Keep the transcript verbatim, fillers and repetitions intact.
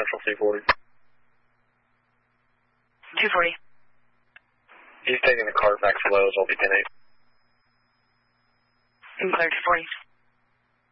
Central C forty. two forty. He's taking the car back to Lowe's. I'll be ten eight. I'm clear two forty.